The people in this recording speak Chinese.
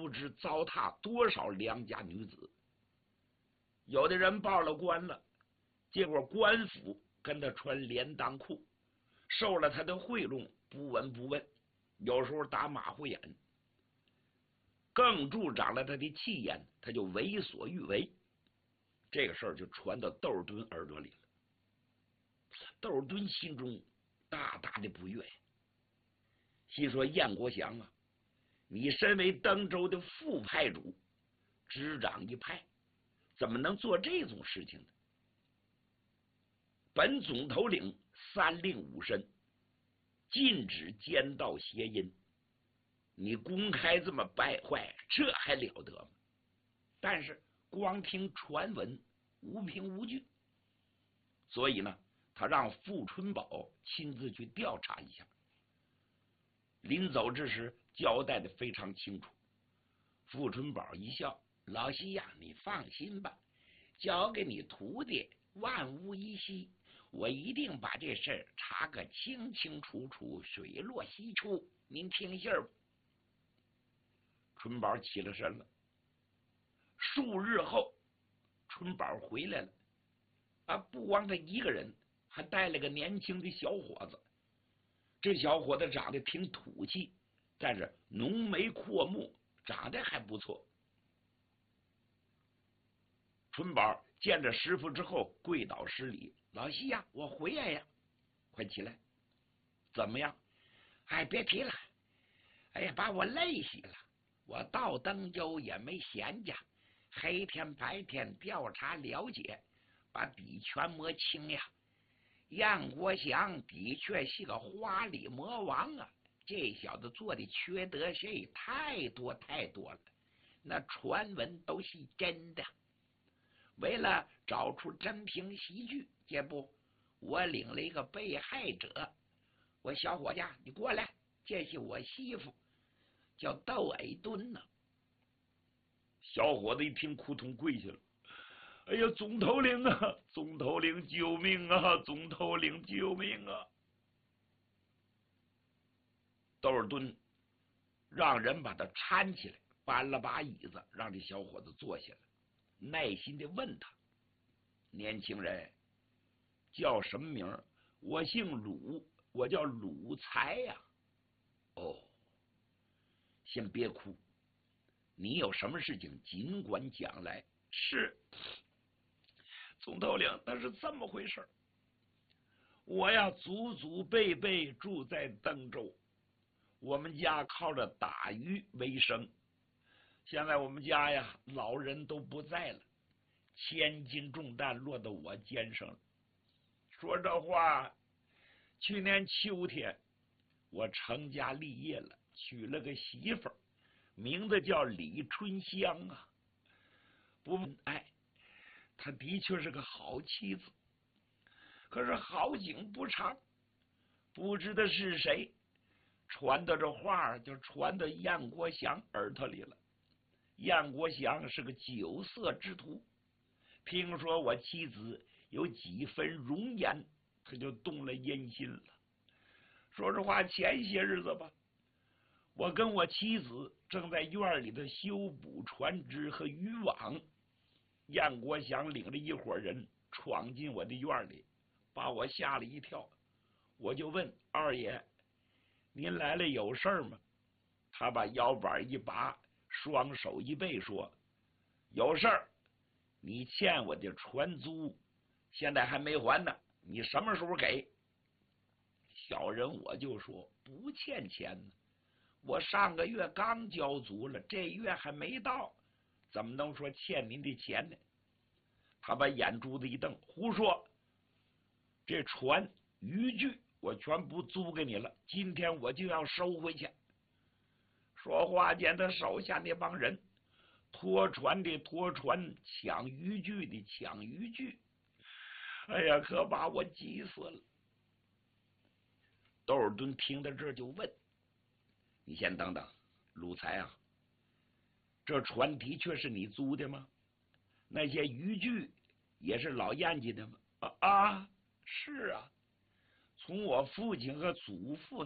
不知糟蹋多少良家女子。有的人报了官了，结果官府跟他穿连裆裤，受了他的贿赂，不闻不问，有时候打马虎眼，更助长了他的气焰，他就为所欲为。这个事儿就传到窦尔敦耳朵里了。窦尔敦心中大大的不悦，心说燕国祥啊，你身为登州的副派主，执掌一派，怎么能做这种事情呢？本总头领三令五申，禁止奸盗邪淫，你公开这么败坏，这还了得吗？但是光听传闻，无凭无据，所以呢，他让傅春宝亲自去调查一下。临走之时交代的非常清楚。傅春宝一笑：“老西呀，你放心吧，交给你徒弟万无一失，我一定把这事儿查个清清楚楚，水落石出。您听信儿吧。”春宝起了身了。数日后，春宝回来了，不光他一个人，还带了个年轻的小伙子。这小伙子长得挺土气，但是浓眉阔目，长得还不错。春宝见着师傅之后，跪倒施礼：“老西呀，我回来呀，快起来！怎么样？哎，别提了，哎呀，把我累死了。我到登州也没闲着，黑天白天调查了解，把底全摸清呀。燕国祥的确是个花里魔王啊，这小子做的缺德事太多太多了，那传闻都是真的。为了找出真凭实据，这不，我领了一个被害者。我小伙子，你过来，这是我媳妇，叫窦尔敦呢。”小伙子一听，扑通跪下了：“哎呀，总头领啊，总头领救命啊，总头领救命啊！”窦尔敦让人把他搀起来，搬了把椅子，让这小伙子坐下来，耐心的问他：“年轻人叫什么名？”“我姓鲁，我叫鲁才呀。”“哦，先别哭，你有什么事情尽管讲来。”“是，总头领，那是这么回事。我呀，祖祖辈辈住在登州，我们家靠着打鱼为生。现在我们家呀，老人都不在了，千斤重担落到我肩上了。说这话，去年秋天我成家立业了，娶了个媳妇儿，名字叫李春香啊。不，她的确是个好妻子。可是好景不长，不知道是谁传的这话，就传到燕国祥耳朵里了。燕国祥是个酒色之徒，听说我妻子有几分容颜，他就动了阴心了。说实话，前些日子吧，我跟我妻子正在院里头修补船只和渔网，燕国祥领着一伙人闯进我的院里，把我吓了一跳。我就问二爷：“您来了有事儿吗？”他把腰板一拔，双手一背说：“有事儿，你欠我的船租现在还没还呢，你什么时候给？”小人我就说：“不欠钱呢，我上个月刚交足了，这月还没到，怎么能说欠您的钱呢？”他把眼珠子一瞪：“胡说！这船渔具我全部租给你了，今天我就要收回去。”说话间，他手下那帮人拖船的拖船，抢渔具的抢渔具，哎呀，可把我急死了。窦尔敦听到这儿就问：“你先等等，鲁才啊，这船的确是你租的吗？那些渔具也是老燕家的吗？”“是啊，从我父亲和祖父